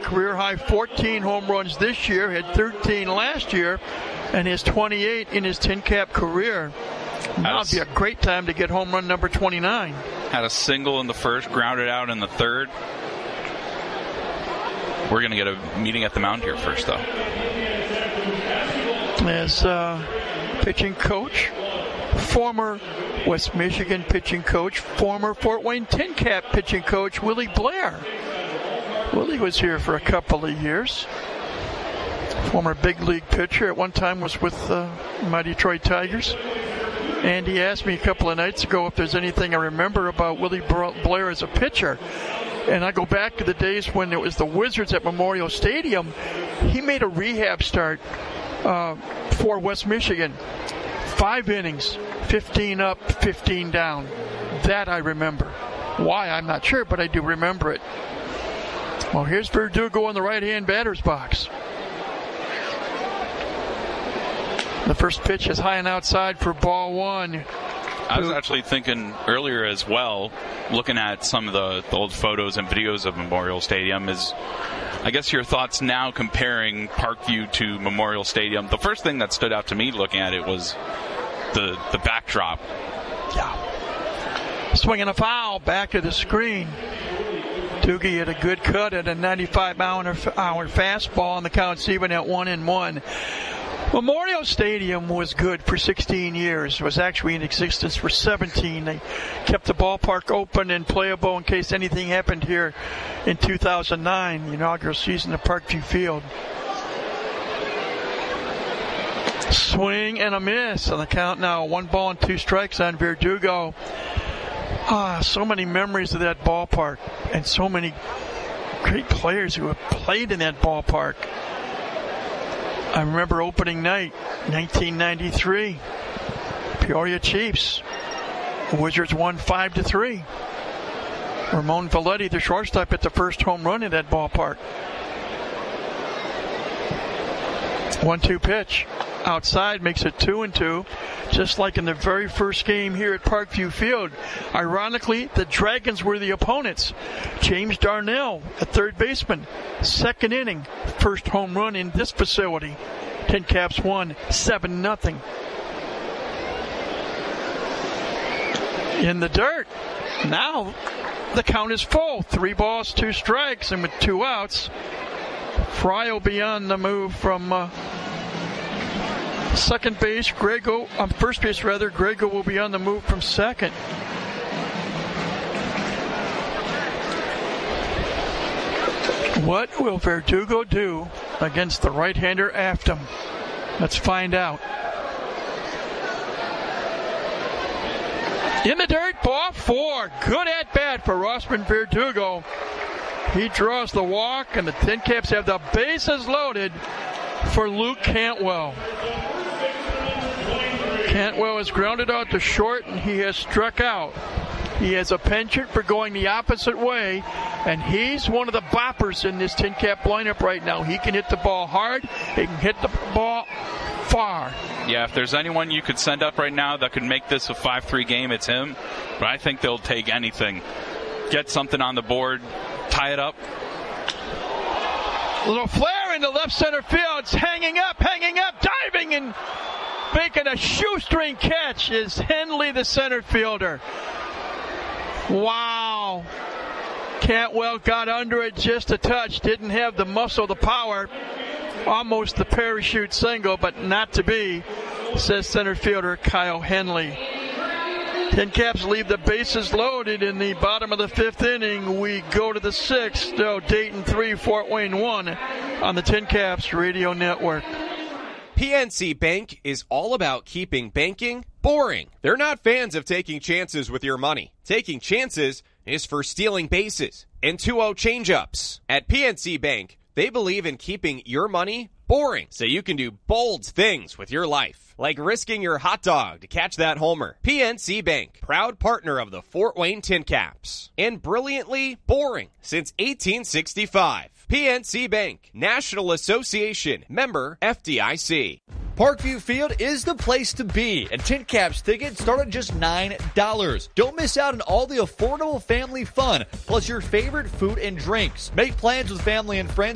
career-high 14 home runs this year, had 13 last year, and his 28 in his tin cap career. Now would be a great time to get home run number 29. Had a single in the first, grounded out in the third. We're going to get a meeting at the mound here first, though. As pitching coach, former West Michigan pitching coach, former Fort Wayne Tin Cap pitching coach, Willie Blair. Willie was here for a couple of years. Former big league pitcher, at one time was with my Detroit Tigers. And he asked me a couple of nights ago if there's anything I remember about Willie Blair as a pitcher. And I go back to the days when it was the Wizards at Memorial Stadium. He made a rehab start for West Michigan. 5 innings, 15 up, 15 down. That I remember. Why, I'm not sure, but I do remember it. Well, here's Verdugo in the right-hand batter's box. The first pitch is high and outside for ball one. I was actually thinking earlier as well, looking at some of the old photos and videos of Memorial Stadium, is I guess your thoughts now comparing Parkview to Memorial Stadium. The first thing that stood out to me looking at it was the backdrop. Yeah. Swinging a foul back of the screen. Doogie had a good cut at a 95-mile-an-hour fastball, and the count's even at 1-1. Memorial Stadium was good for 16 years. It was actually in existence for 17. They kept the ballpark open and playable in case anything happened here in 2009, the inaugural season of Parkview Field. Swing and a miss on the count now. 1-2 on Verdugo. So many memories of that ballpark and so many great players who have played in that ballpark. I remember opening night, 1993, Peoria Chiefs. The Wizards won 5-3. Ramon Valletti, the shortstop, hit the first home run in that ballpark. 1-2 pitch. Outside makes it 2-2, just like in the very first game here at Parkview Field. Ironically, the Dragons were the opponents. James Darnell, a third baseman, second inning, first home run in this facility. Tin Caps won 7-0. In the dirt. Now the count is full. 3 balls, 2 strikes, and with 2 outs, Fry will be on the move from second base. First base, Grego will be on the move from second. What will Verdugo do against the right-hander Aftam? Let's find out. In the dirt, ball 4. Good at bat for Rosman Verdugo. He draws the walk, and the Tin Caps have the bases loaded for Luke Cantwell. Cantwell is grounded out to short, and he has struck out. He has a penchant for going the opposite way, and he's one of the boppers in this Tin Cap lineup right now. He can hit the ball hard. He can hit the ball far. Yeah, if there's anyone you could send up right now that could make this a 5-3 game, it's him. But I think they'll take anything. Get something on the board, tie it up. A little flare into left center field. It's hanging up, diving, and making a shoestring catch is Henley, the center fielder. Wow. Cantwell got under it just a touch. Didn't have the muscle, the power. Almost the parachute single, but not to be, says center fielder Kyle Henley. Tin Caps leave the bases loaded in the bottom of the 5th inning. We go to the 6th. So Dayton 3, Fort Wayne 1 on the Tin Caps Radio Network. PNC Bank is all about keeping banking boring. They're not fans of taking chances with your money. Taking chances is for stealing bases and 2-0 change-ups. At PNC Bank, they believe in keeping your money boring so you can do bold things with your life, like risking your hot dog to catch that homer. PNC Bank, proud partner of the Fort Wayne Tin Caps, and brilliantly boring since 1865. PNC Bank, National Association, member FDIC. Parkview Field is the place to be, and Tin Caps tickets start at just $9. Don't miss out on all the affordable family fun, plus your favorite food and drinks. Make plans with family and friends